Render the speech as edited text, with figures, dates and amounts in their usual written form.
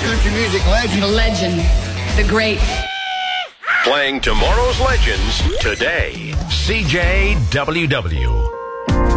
country music legend. The legend. The great. Playing tomorrow's legends today. CJWW.